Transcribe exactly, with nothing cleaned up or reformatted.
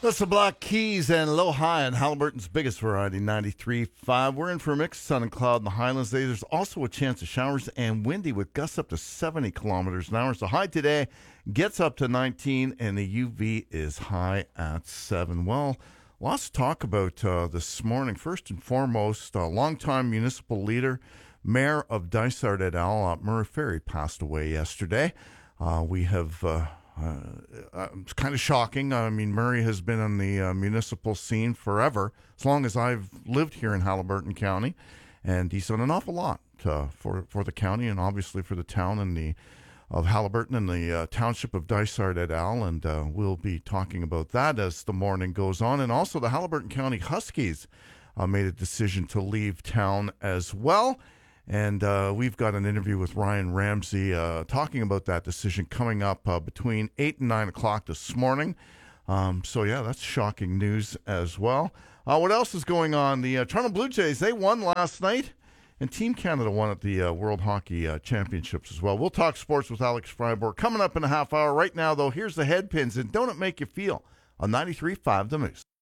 That's the Black Keys and Low High on Halliburton's biggest variety, ninety-three point five. We're in for a mix of sun and cloud in the highlands today. There's also a chance of showers and windy with gusts up to seventy kilometers an hour. So high today gets up to nineteen, and the U V is high at seven. Well, lots to talk about uh, this morning. First and foremost, uh, longtime municipal leader, Mayor of Dysart et al., uh, Murray Ferry, passed away yesterday. Uh, we have... Uh, Uh, it's kind of shocking. I mean, Murray has been on the uh, municipal scene forever, as long as I've lived here in Haliburton County, and he's done an awful lot uh, for for the county and obviously for the town and the of Haliburton and the uh, township of Dysart et al. And uh, we'll be talking about that as the morning goes on. And also, the Haliburton County Huskies uh, made a decision to leave town as well. And uh, we've got an interview with Ryan Ramsey uh, talking about that decision coming up uh, between eight and nine o'clock this morning. Um, so, yeah, that's shocking news as well. Uh, what else is going on? The uh, Toronto Blue Jays, they won last night, and Team Canada won at the uh, World Hockey uh, Championships as well. We'll talk sports with Alex Freiburg coming up in a half hour. Right now, though, here's the headpins, and don't it make you feel on ninety-three point five The Moose.